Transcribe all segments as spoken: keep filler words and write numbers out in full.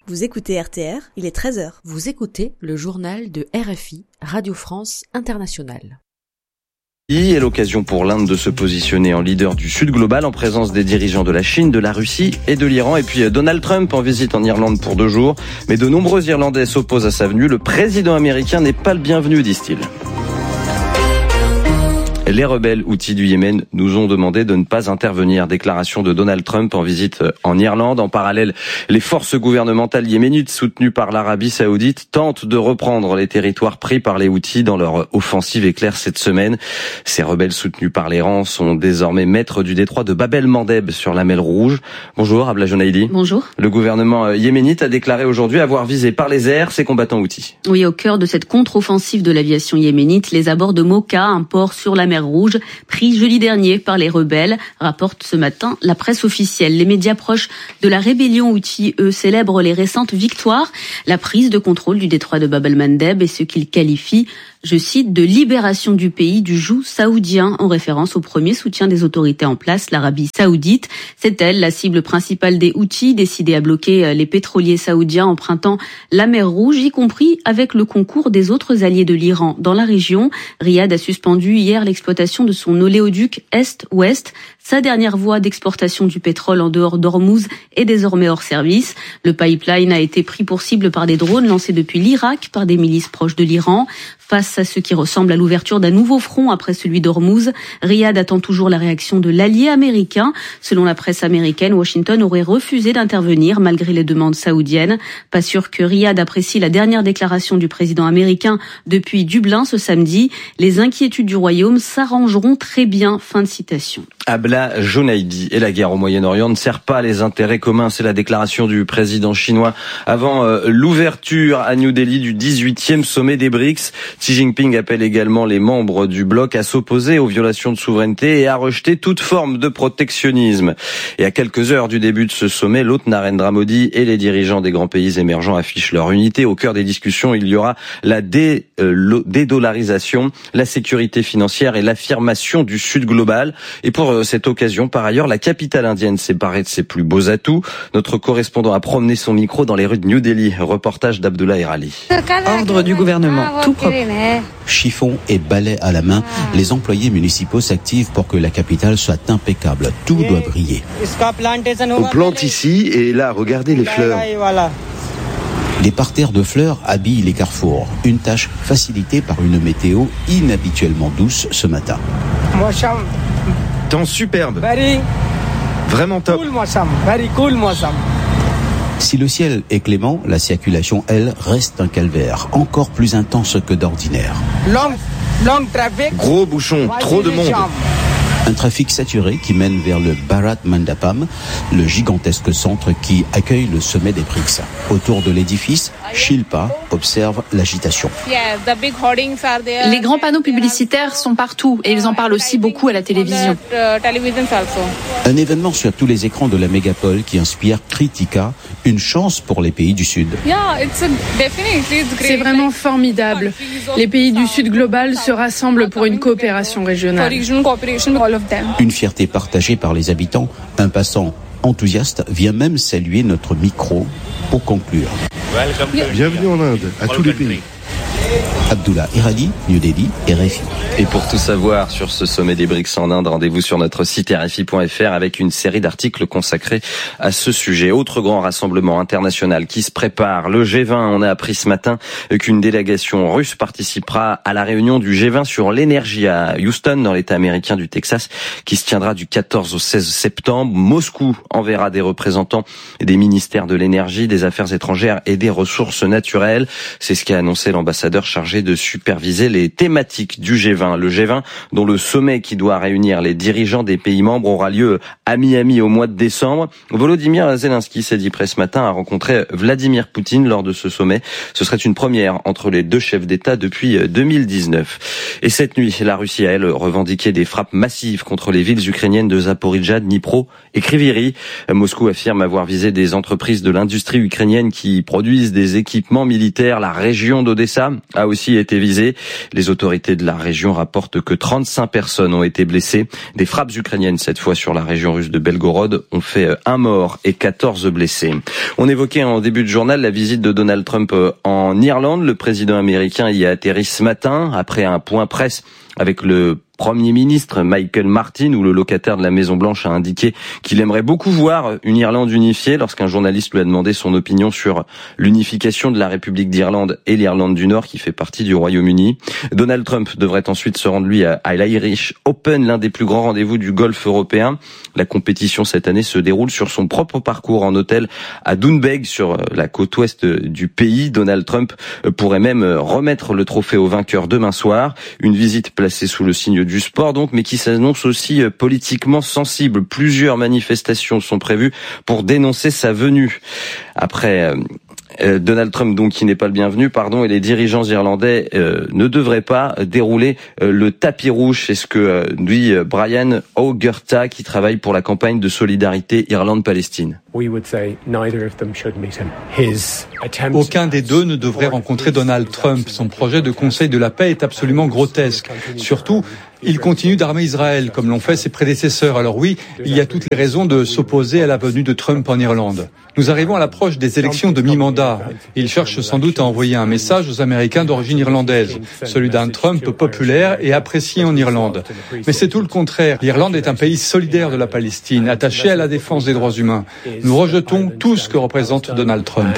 Vous écoutez R T R, il est treize heures. Vous écoutez le journal de R F I, Radio France Internationale. Et l'occasion pour l'Inde de se positionner en leader du Sud global en présence des dirigeants de la Chine, de la Russie et de l'Iran. Et puis Donald Trump en visite en Irlande pour deux jours. Mais de nombreux Irlandais s'opposent à sa venue. Le président américain n'est pas le bienvenu, disent-ils. Les rebelles houthis du Yémen nous ont demandé de ne pas intervenir. Déclaration de Donald Trump en visite en Irlande. En parallèle, les forces gouvernementales yéménites soutenues par l'Arabie Saoudite tentent de reprendre les territoires pris par les Houthis dans leur offensive éclair cette semaine. Ces rebelles soutenus par l'Iran sont désormais maîtres du détroit de Bab el-Mandeb sur la mer Rouge. Bonjour Abla Jonaïdi. Bonjour. Le gouvernement yéménite a déclaré aujourd'hui avoir visé par les airs ses combattants Houthis. Oui, au cœur de cette contre-offensive de l'aviation yéménite, les abords de Mocha, un port sur la mer Rouge, pris jeudi dernier par les rebelles, rapporte ce matin la presse officielle. Les médias proches de la rébellion Houthi, eux, célèbrent les récentes victoires, la prise de contrôle du détroit de Bab el-Mandeb et ce qu'ils qualifient, je cite, de libération du pays du joug saoudien, en référence au premier soutien des autorités en place, l'Arabie Saoudite. C'est elle, la cible principale des Houthis, décidée à bloquer les pétroliers saoudiens empruntant la mer Rouge, y compris avec le concours des autres alliés de l'Iran dans la région. Riyad a suspendu hier l'exploitation de son oléoduc Est-Ouest. Sa dernière voie d'exportation du pétrole en dehors d'Ormuz est désormais hors service. Le pipeline a été pris pour cible par des drones lancés depuis l'Irak par des milices proches de l'Iran. Face à ce qui ressemble à l'ouverture d'un nouveau front après celui d'Ormuz, Riyad attend toujours la réaction de l'allié américain. Selon la presse américaine, Washington aurait refusé d'intervenir malgré les demandes saoudiennes. Pas sûr que Riyad apprécie la dernière déclaration du président américain depuis Dublin ce samedi. Les inquiétudes du royaume s'arrangeront très bien. Fin de citation. Abla Jonaïdi. Et la guerre au Moyen-Orient ne sert pas les intérêts communs. C'est la déclaration du président chinois avant euh, l'ouverture à New Delhi du dix-huitième sommet des BRICS. Xi Jinping appelle également les membres du bloc à s'opposer aux violations de souveraineté et à rejeter toute forme de protectionnisme. Et à quelques heures du début de ce sommet, l'hôte Narendra Modi et les dirigeants des grands pays émergents affichent leur unité. Au cœur des discussions, il y aura la dé, euh, dédollarisation, la sécurité financière et l'affirmation du Sud global. Et pour euh, cette occasion, par ailleurs, la capitale indienne s'est parée de ses plus beaux atouts. Notre correspondant a promené son micro dans les rues de New Delhi. Reportage d'Abdullah Erali. Ordre du gouvernement, tout propre. Chiffon et balai à la main, les employés municipaux s'activent pour que la capitale soit impeccable. Tout doit briller. On plante ici et là, regardez les fleurs. Les parterres de fleurs habillent les carrefours. Une tâche facilitée par une météo inhabituellement douce ce matin. Temps superbe. Vraiment top. Si le ciel est clément, la circulation, elle, reste un calvaire, encore plus intense que d'ordinaire. Gros bouchon, trop de monde. Un trafic saturé qui mène vers le Bharat Mandapam, le gigantesque centre qui accueille le sommet des BRICS. Autour de l'édifice, Shilpa observe l'agitation. Les grands panneaux publicitaires sont partout et ils en parlent aussi beaucoup à la télévision. Un événement sur tous les écrans de la mégapole qui inspire Kritika, une chance pour les pays du Sud. C'est vraiment formidable. Les pays du Sud global se rassemblent pour une coopération régionale. Une fierté partagée par les habitants. Un passant enthousiaste vient même saluer notre micro pour conclure. Bienvenue en Inde, à tous les pays. Abdullah Erali, New Delhi, R F I. Et pour tout savoir sur ce sommet des BRICS en Inde, rendez-vous sur notre site R F I point F R avec une série d'articles consacrés à ce sujet. Autre grand rassemblement international qui se prépare, le G vingt. On a appris ce matin qu'une délégation russe participera à la réunion du G vingt sur l'énergie à Houston, dans l'État américain du Texas, qui se tiendra du quatorze au seize septembre. Moscou enverra des représentants des ministères de l'énergie, des affaires étrangères et des ressources naturelles. C'est ce qu'a annoncé l'ambassadeur chargé de superviser les thématiques du G vingt. Le G vingt, dont le sommet qui doit réunir les dirigeants des pays membres aura lieu à Miami au mois de décembre. Volodymyr Zelensky, s'est dit près ce matin, a rencontré Vladimir Poutine lors de ce sommet. Ce serait une première entre les deux chefs d'État depuis deux mille dix-neuf. Et cette nuit, la Russie a, elle, revendiqué des frappes massives contre les villes ukrainiennes de Zaporijjia, Dnipro et et Kryvyi. Moscou affirme avoir visé des entreprises de l'industrie ukrainienne qui produisent des équipements militaires. La région d'Odessa a aussi été visée. Les autorités de la région rapportent que trente-cinq personnes ont été blessées. Des frappes ukrainiennes, cette fois sur la région russe de Belgorod, ont fait un mort et quatorze blessés. On évoquait en début de journal la visite de Donald Trump en Irlande. Le président américain y a atterri ce matin après un point presse avec le Premier ministre Michael Martin, où le locataire de la Maison-Blanche a indiqué qu'il aimerait beaucoup voir une Irlande unifiée lorsqu'un journaliste lui a demandé son opinion sur l'unification de la République d'Irlande et l'Irlande du Nord qui fait partie du Royaume-Uni. Donald Trump devrait ensuite se rendre lui à l'Irish Open, l'un des plus grands rendez-vous du golf européen. La compétition cette année se déroule sur son propre parcours en hôtel à Doonbeg sur la côte ouest du pays. Donald Trump pourrait même remettre le trophée au vainqueur demain soir. Une visite placée sous le signe du sport donc, mais qui s'annonce aussi politiquement sensible. Plusieurs manifestations sont prévues pour dénoncer sa venue. Après euh, Donald Trump, donc, qui n'est pas le bienvenu, pardon, et les dirigeants irlandais euh, ne devraient pas dérouler euh, le tapis rouge. C'est ce que euh, dit euh, Brian O'Gurta, qui travaille pour la campagne de solidarité Irlande-Palestine. Aucun des deux ne devrait rencontrer Donald Trump. Son projet de conseil de la paix est absolument grotesque. Surtout, il continue d'armer Israël, comme l'ont fait ses prédécesseurs. Alors oui, il y a toutes les raisons de s'opposer à la venue de Trump en Irlande. Nous arrivons à l'approche des élections de mi-mandat. Il cherche sans doute à envoyer un message aux Américains d'origine irlandaise, celui d'un Trump populaire et apprécié en Irlande. Mais c'est tout le contraire. L'Irlande est un pays solidaire de la Palestine, attaché à la défense des droits humains. Nous rejetons tout ce que représente Donald Trump.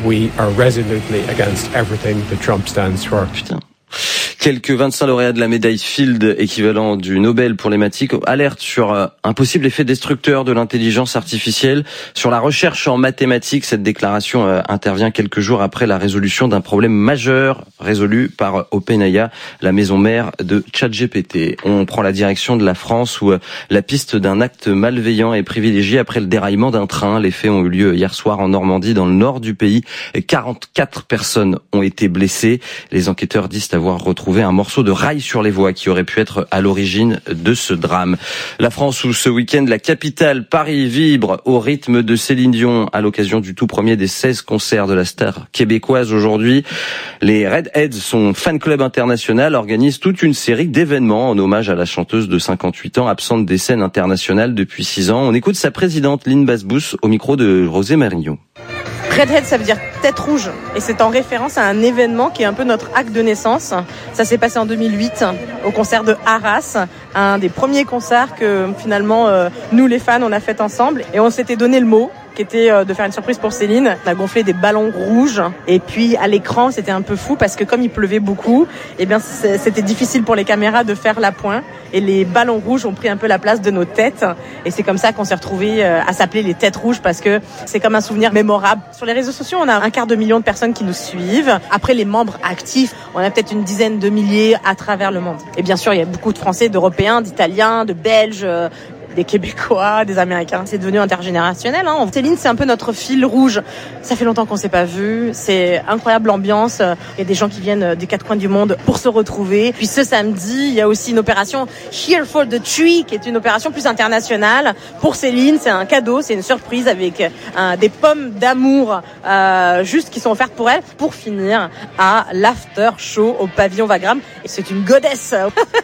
Putain. Quelques vingt-cinq lauréats de la médaille Field, équivalent du Nobel pour les mathématiques, alertent sur un possible effet destructeur de l'intelligence artificielle sur la recherche en mathématiques. Cette déclaration intervient quelques jours après la résolution d'un problème majeur résolu par OpenAI, la maison mère de ChatGPT. On prend la direction de la France où la piste d'un acte malveillant est privilégiée après le déraillement d'un train. Les faits ont eu lieu hier soir en Normandie, dans le nord du pays. quarante-quatre personnes ont été blessées. Les enquêteurs disent avoir retrouvé un morceau de rail sur les voies qui aurait pu être à l'origine de ce drame. La France où ce week-end, la capitale Paris vibre au rythme de Céline Dion à l'occasion du tout premier des seize concerts de la star québécoise aujourd'hui. Les Redheads, son fan club international, organise toute une série d'événements en hommage à la chanteuse de cinquante-huit ans, absente des scènes internationales depuis six ans. On écoute sa présidente Lynn Basbous au micro de José Marigno. Redhead, ça veut dire tête rouge, et c'est en référence à un événement qui est un peu notre acte de naissance. Ça s'est passé en deux mille huit au concert de Arras, un des premiers concerts que finalement euh, nous les fans on a fait ensemble, et on s'était donné le mot qui était de faire une surprise pour Céline. On a gonflé des ballons rouges, et puis à l'écran c'était un peu fou parce que comme il pleuvait beaucoup, eh bien c'était difficile pour les caméras de faire l'appoint, et les ballons rouges ont pris un peu la place de nos têtes, et c'est comme ça qu'on s'est retrouvés à s'appeler les têtes rouges, parce que c'est comme un souvenir mémorable. Sur les réseaux sociaux, on a un quart de million de personnes qui nous suivent. Après, les membres actifs, on a peut-être une dizaine de milliers à travers le monde. Et bien sûr, il y a beaucoup de Français, d'Européens, d'Italiens, de Belges, des Québécois, des Américains. C'est devenu intergénérationnel, hein. Céline, c'est un peu notre fil rouge. Ça fait longtemps qu'on s'est pas vu. C'est incroyable l'ambiance. Il y a des gens qui viennent des quatre coins du monde pour se retrouver. Puis ce samedi, il y a aussi une opération Here for the Tree, qui est une opération plus internationale. Pour Céline, c'est un cadeau, c'est une surprise avec euh, des pommes d'amour euh, juste qui sont offertes pour elle, pour finir à l'after show au pavillon Wagram. Et c'est une goddess.